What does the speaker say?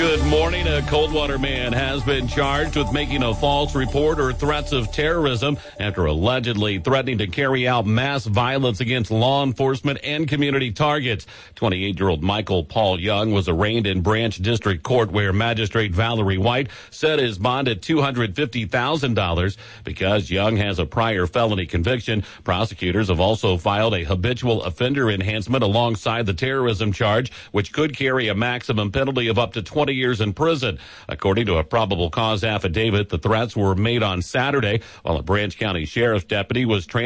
Good morning. A Coldwater man has been charged with making a false report or threats of terrorism after allegedly threatening to carry out mass violence against law enforcement and community targets. 28-year-old Michael Paul Young was arraigned in Branch District Court, where Magistrate Valerie White set his bond at $250,000 because Young has a prior felony conviction. Prosecutors have also filed a habitual offender enhancement alongside the terrorism charge, which could carry a maximum penalty of up to 20 years in prison. According to a probable cause affidavit, the threats were made on Saturday while a Branch County Sheriff's deputy was